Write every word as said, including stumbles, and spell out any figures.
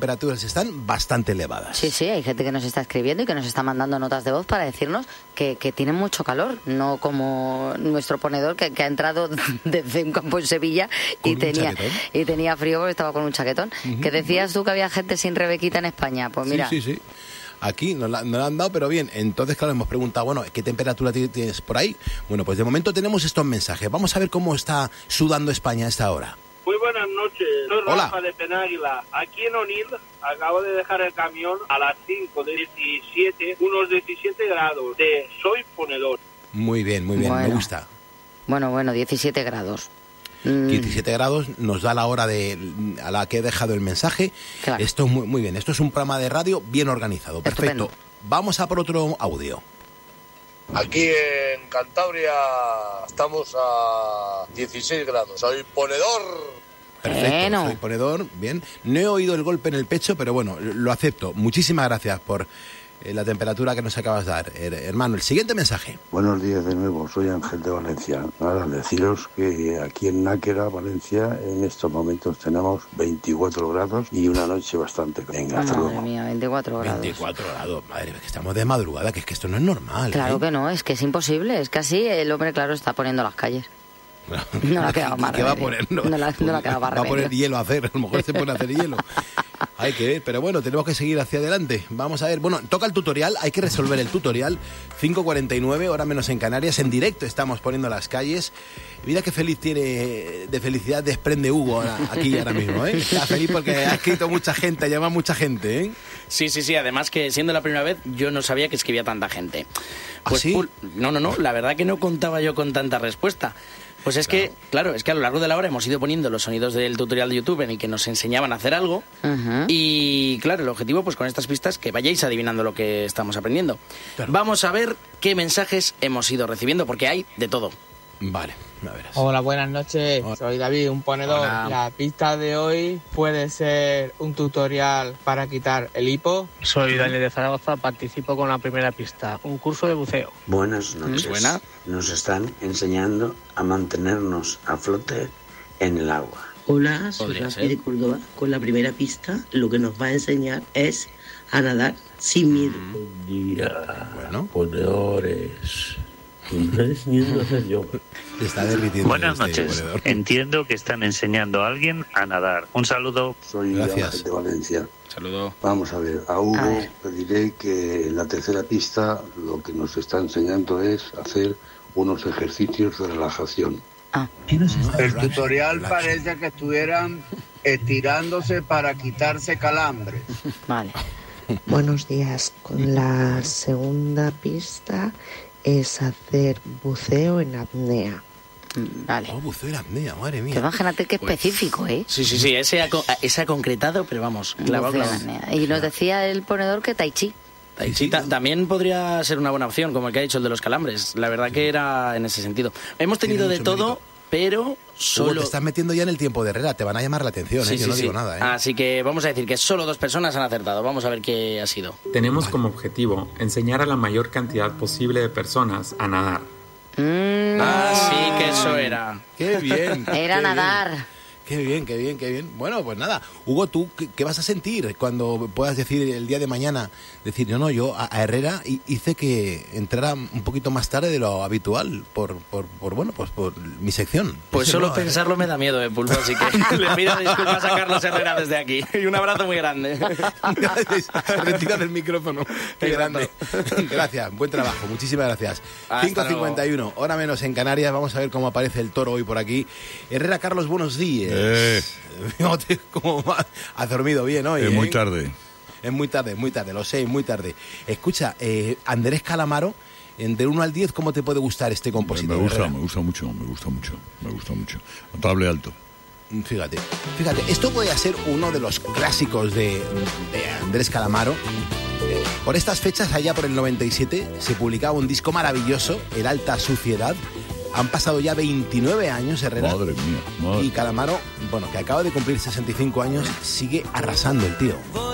temperaturas están bastante elevadas. Sí, sí, hay gente que nos está escribiendo y que nos está mandando notas de voz para decirnos que, que tienen mucho calor, no como nuestro ponedor que, que ha entrado desde un campo en Sevilla y tenía, y tenía frío porque estaba con un chaquetón. Uh-huh. ¿Qué decías tú que había gente sin rebequita en España? Pues mira... Sí, sí, sí. Aquí nos la, nos la han dado, pero bien. Entonces, claro, hemos preguntado, bueno, ¿qué temperatura tienes por ahí? Bueno, pues de momento tenemos estos mensajes. Vamos a ver cómo está sudando España a esta hora. Muy buenas noches, soy Hola. Rafa de Penáguila. Aquí en Onil acabo de dejar el camión a las cinco de diecisiete, unos diecisiete grados de soy ponedor. Muy bien, muy bien, bueno. me gusta. Bueno, bueno, diecisiete grados. diecisiete grados nos da la hora de a la que he dejado el mensaje. Claro. Esto es muy, muy bien, esto es un programa de radio bien organizado. Perfecto. Estupendo. Vamos a por otro audio. Aquí en Cantabria estamos a dieciséis grados. Soy ponedor. Perfecto, bueno. Soy ponedor, bien. No he oído el golpe en el pecho, pero bueno, lo acepto. Muchísimas gracias por eh, la temperatura que nos acabas de dar, her- hermano. El siguiente mensaje. Buenos días de nuevo, soy Ángel de Valencia. Nada, deciros que aquí en Náquera, Valencia, en estos momentos tenemos veinticuatro grados y una noche bastante... Venga, hasta Madre luego. mía, veinticuatro grados. veinticuatro grados, madre mía, que estamos de madrugada, que es que esto no es normal. Claro ¿eh? que no, es que es imposible, es que así el hombre, claro, está poniendo las calles. No le ha quedado más ¿Qué va a remedio. poner? No, no, la, no le ha quedado más va a poner remedio. hielo a hacer, a lo mejor se pone a hacer hielo. Hay que ver, pero bueno, tenemos que seguir hacia adelante. Vamos a ver, bueno, toca el tutorial, hay que resolver el tutorial. cinco cuarenta y nueve, hora menos en Canarias, en directo estamos poniendo las calles. Mira qué feliz tiene, de felicidad desprende Hugo ahora, aquí ahora mismo, ¿eh? Está feliz porque ha escrito mucha gente, ha llamado mucha gente, ¿eh? Sí, sí, sí, además que siendo la primera vez yo no sabía que escribía tanta gente. Pues, ¿Ah, sí? pul- no, no, no, la verdad que no contaba yo con tanta respuesta. Pues es Claro. que, claro, es que a lo largo de la hora hemos ido poniendo los sonidos del tutorial de YouTube en el que nos enseñaban a hacer algo. Uh-huh. Y claro, el objetivo, pues con estas pistas, que vayáis adivinando lo que estamos aprendiendo. Claro. Vamos a ver qué mensajes hemos ido recibiendo, porque hay de todo. Vale, a ver. Hola, buenas noches. Hola. Soy David, un ponedor. Hola. La pista de hoy puede ser un tutorial para quitar el hipo. Soy Daniel de Zaragoza, participo con la primera pista, un curso de buceo. Buenas noches. Buena. Nos están enseñando a mantenernos a flote en el agua. Hola, soy Podría Rafi ser. de Córdoba. Con la primera pista lo que nos va a enseñar es a nadar sin miedo. Día, Bueno. ponedores. yo. Se está derritiendo. Buenas este noches. ponedor. Entiendo que están enseñando a alguien a nadar. Un saludo. Soy Gracias. Ángel de Valencia. Saludo. Vamos a ver, a Hugo A ver. le diré que en la tercera pista lo que nos está enseñando es hacer unos ejercicios de relajación. Ah. El tutorial parece que estuvieran estirándose para quitarse calambres. Vale. Buenos días. Con la segunda pista es hacer buceo en apnea. Mm, Vale. Oh, buceo en apnea, madre mía. Tú imagínate qué específico, ¿eh? Sí, sí, sí, ese ha, co- ese ha concretado, pero vamos, clavado, Buceo clavado. en apnea. Y nos decía el ponedor que tai chi. Tai chi ta- también podría ser una buena opción, como el que ha dicho el de los calambres. La verdad que era en ese sentido. Hemos tenido Tiene de mucho todo, mérito. pero Hugo, solo... te estás metiendo ya en el tiempo de Herrera, te van a llamar la atención, Sí, ¿eh? Yo sí, no sí. digo nada, ¿eh? Así que vamos a decir que solo dos personas han acertado. Vamos a ver qué ha sido. Tenemos como objetivo enseñar a la mayor cantidad posible de personas a nadar. Mm, Ah, sí, que eso era. ¡Qué bien! Era qué nadar. bien. Qué bien, qué bien, qué bien. Bueno, pues nada. Hugo, ¿tú qué, qué vas a sentir cuando puedas decir el día de mañana? Decir, no, no, yo a, a Herrera hi- hice que entrara un poquito más tarde de lo habitual por, por, por bueno, pues por mi sección. Pues Eso solo no, pensarlo me da miedo, eh, Pulpo, así que le pido disculpas a Carlos Herrera desde aquí. Y un abrazo muy grande. Retira del micrófono. Qué Qué grande. Gracias, buen trabajo, muchísimas gracias. Hasta cinco cincuenta y uno, hora menos en Canarias. Vamos a ver cómo aparece el toro hoy por aquí. Herrera Carlos, buenos días. Eh. Fíjate cómo va- has dormido bien hoy. Es muy ¿eh? tarde. Es muy tarde, muy tarde, lo sé, muy tarde. Escucha, eh, Andrés Calamaro, en del uno al diez, ¿cómo te puede gustar este Me, compositor? me gusta, Herrera? me gusta mucho, me gusta mucho, me gusta mucho. Notable alto. Fíjate, fíjate, esto puede ser uno de los clásicos de, de Andrés Calamaro. Eh, Por estas fechas, allá por el noventa y siete, se publicaba un disco maravilloso, El Alta Suciedad. Han pasado ya veintinueve años, Herrera. Madre mía, madre. Y Calamaro, bueno, que acaba de cumplir sesenta y cinco años, sigue arrasando el tío.